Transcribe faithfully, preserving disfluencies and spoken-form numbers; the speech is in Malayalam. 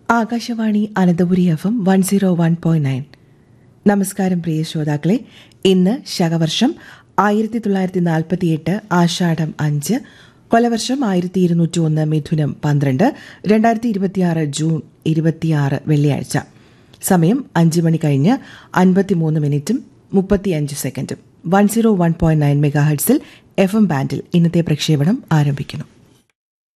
Akashvani Ananthapuri F M one zero one point nine. നമസ്കാരം പ്രിയ ശ്രോതാക്കളെ. ഇന്ന് ശകവർഷം ആയിരത്തി തൊള്ളായിരത്തി നാൽപ്പത്തിയെട്ട് ആഷാഢം അഞ്ച്, കൊലവർഷം ആയിരത്തി ഇരുന്നൂറ്റി ഒന്ന് മിഥുനം പന്ത്രണ്ട്, രണ്ടായിരത്തി ഇരുപത്തിയാറ് ജൂൺ ഇരുപത്തിയാറ് വെള്ളിയാഴ്ച. സമയം അഞ്ച് മണി കഴിഞ്ഞ് അൻപത്തിമൂന്ന് മിനിറ്റും മുപ്പത്തിയഞ്ച് സെക്കൻഡും. One zero one point nine mega ഹെർട്സിൽ F M ബാൻഡിൽ ഇന്നത്തെ പ്രക്ഷേപണം ആരംഭിക്കുന്നു.